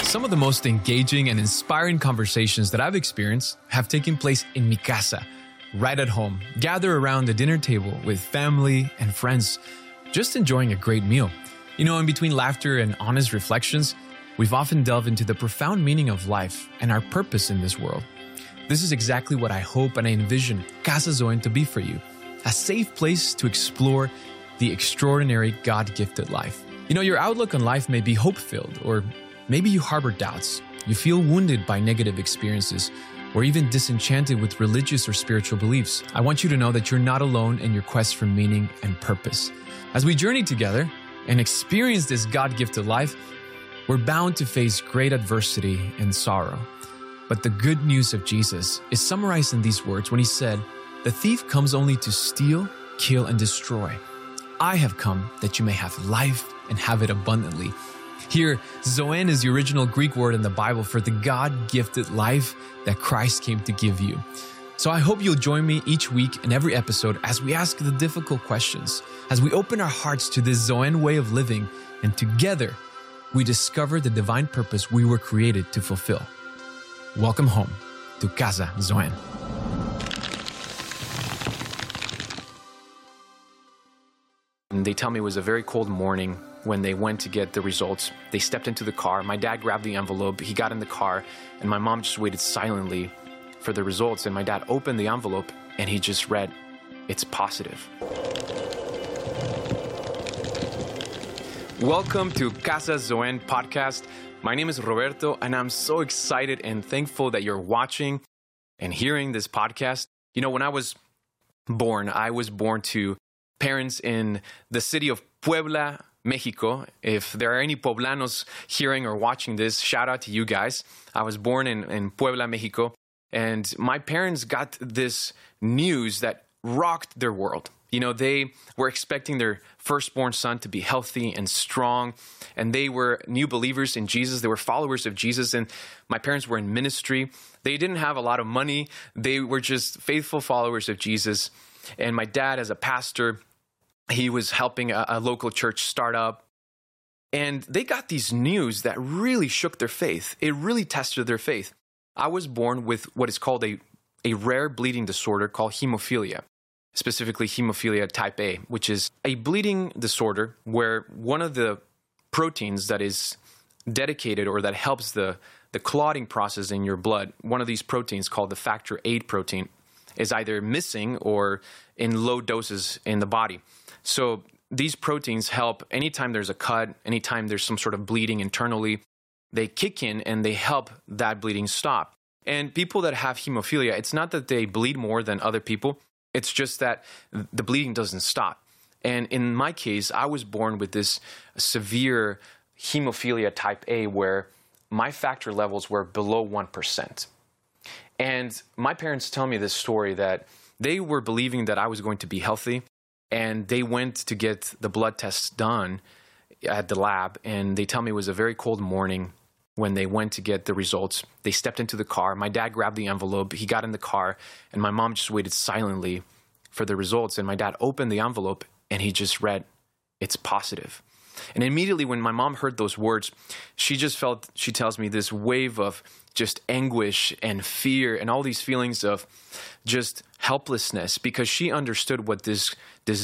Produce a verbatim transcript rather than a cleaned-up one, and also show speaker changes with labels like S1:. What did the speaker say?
S1: Some of the most engaging and inspiring conversations that I've experienced have taken place in mi casa, right at home, gather around the dinner table with family and friends, just enjoying a great meal. You know, in between laughter and honest reflections, we've often delved into the profound meaning of life and our purpose in this world. This is exactly what I hope and I envision Casa Zoen to be for you, a safe place to explore the extraordinary God-gifted life. You know, your outlook on life may be hope-filled, or maybe you harbor doubts, you feel wounded by negative experiences, or even disenchanted with religious or spiritual beliefs. I want you to know that you're not alone in your quest for meaning and purpose. As we journey together and experience this God-gifted life, we're bound to face great adversity and sorrow. But the good news of Jesus is summarized in these words when he said, "The thief comes only to steal, kill, and destroy. I have come that you may have life and have it abundantly." Here, Zoen is the original Greek word in the Bible for the God-gifted life that Christ came to give you. So I hope you'll join me each week in every episode as we ask the difficult questions, as we open our hearts to this Zoen way of living, and together we discover the divine purpose we were created to fulfill. Welcome home to Casa Zoen. They tell me it was a very cold morning when they went to get the results. They stepped into the car. My dad grabbed the envelope. He got in the car, and my mom just waited silently for the results. And my dad opened the envelope, and he just read, "It's positive." Welcome to Casa Zoen podcast. My name is Roberto, and I'm so excited and thankful that you're watching and hearing this podcast. You know, when I was born, I was born to parents in the city of Puebla, Mexico. If there are any Poblanos hearing or watching this, shout out to you guys. I was born in, in Puebla, Mexico, and my parents got this news that rocked their world. You know, they were expecting their firstborn son to be healthy and strong, and they were new believers in Jesus. They were followers of Jesus, and my parents were in ministry. They didn't have a lot of money. They were just faithful followers of Jesus. And my dad, as a pastor, he was helping a, a local church start up. And they got these news that really shook their faith. It really tested their faith. I was born with what is called a, a rare bleeding disorder called hemophilia, specifically hemophilia type A, which is a bleeding disorder where one of the proteins that is dedicated or that helps the, the clotting process in your blood, one of these proteins called the factor eight protein, is either missing or in low doses in the body. So these proteins help anytime there's a cut, anytime there's some sort of bleeding internally, they kick in and they help that bleeding stop. And people that have hemophilia, it's not that they bleed more than other people, it's just that the bleeding doesn't stop. And in my case, I was born with this severe hemophilia type A where my factor levels were below one percent. And my parents tell me this story that they were believing that I was going to be healthy, and they went to get the blood tests done at the lab, and they tell me it was a very cold morning when they went to get the results. They stepped into the car. My dad grabbed the envelope. He got in the car, and my mom just waited silently for the results. And my dad opened the envelope, and he just read, "It's positive." And immediately when my mom heard those words, she just felt, she tells me, this wave of just anguish and fear and all these feelings of just helplessness, because she understood what this, this